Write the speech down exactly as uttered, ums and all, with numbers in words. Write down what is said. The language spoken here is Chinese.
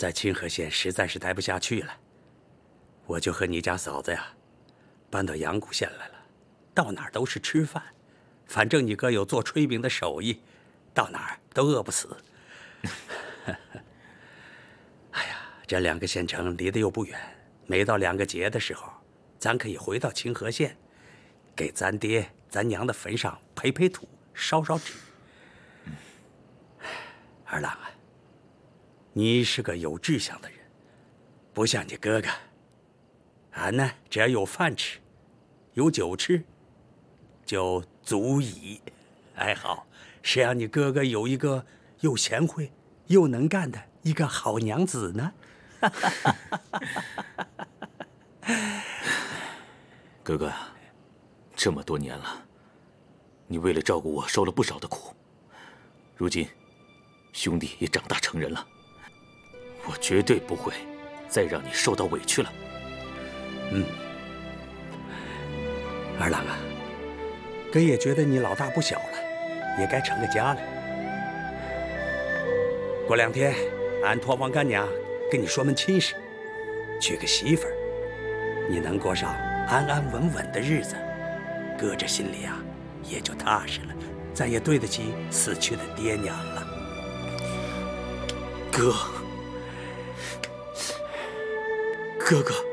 在清河县实在是待不下去了，我就和你家嫂子呀，搬到阳谷县来了。到哪儿都是吃饭，反正你哥有做炊饼的手艺，到哪儿都饿不死。哎呀，这两个县城离得又不远，每到两个节的时候，咱可以回到清河县，给咱爹咱娘的坟上培培土，烧烧纸。二郎啊，你是个有志向的人，不像你哥哥。俺呢，只要有饭吃，有酒吃，就足矣。还好，谁让你哥哥有一个又贤惠又能干的一个好娘子呢？ 哥哥啊，这么多年了，你为了照顾我受了不少的苦。如今，兄弟也长大成人了，我绝对不会再让你受到委屈了。 嗯，二郎啊，哥也觉得你老大不小了，也该成个家了。过两天，俺托王干娘跟你说门亲事，娶个媳妇儿，你能过上安安稳稳的日子，哥这心里啊也就踏实了，咱也对得起死去的爹娘了。 哥，哥哥。